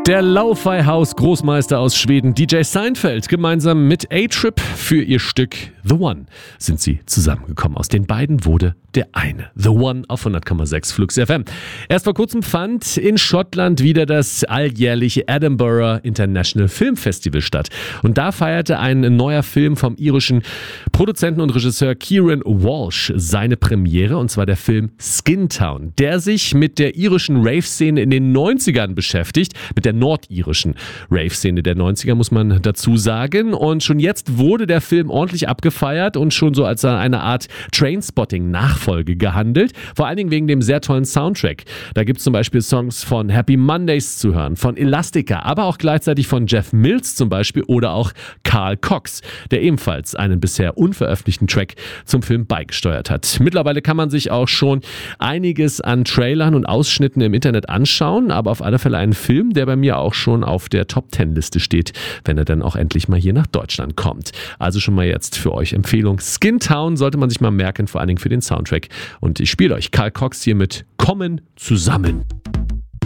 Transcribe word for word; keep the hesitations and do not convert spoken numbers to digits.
Der Lo-Fi-House-Großmeister aus Schweden, D J Seinfeld, gemeinsam mit A-Trip für ihr Stück The One sind sie zusammengekommen. Aus den beiden wurde der eine. The One auf hundert Komma sechs Flux F M. Erst vor kurzem fand in Schottland wieder das alljährliche Edinburgh International Film Festival statt. Und da feierte ein neuer Film vom irischen Produzenten und Regisseur Kieran Walsh seine Premiere, und zwar der Film Skin Town, der sich mit der irischen Rave-Szene in den neunzigern beschäftigt, mit der nordirischen Rave-Szene der neunziger, muss man dazu sagen. Und schon jetzt wurde der Film ordentlich abgefeiert und schon so als eine Art Trainspotting-Nachfolge gehandelt. Vor allen Dingen wegen dem sehr tollen Soundtrack. Da gibt es zum Beispiel Songs von Happy Mondays zu hören, von Elastica, aber auch gleichzeitig von Jeff Mills zum Beispiel oder auch Carl Cox, der ebenfalls einen bisher unveröffentlichten Track zum Film beigesteuert hat. Mittlerweile kann man sich auch schon einiges an Trailern und Ausschnitten im Internet anschauen, aber auf alle Fälle ein Film, der bei mir auch schon auf der Top Ten Liste steht, wenn er dann auch endlich mal hier nach Deutschland kommt. Also schon mal jetzt für euch Empfehlung. Skin Town sollte man sich mal merken, vor allen Dingen für den Soundtrack. Und ich spiele euch Carl Cox hier mit Kommen zusammen.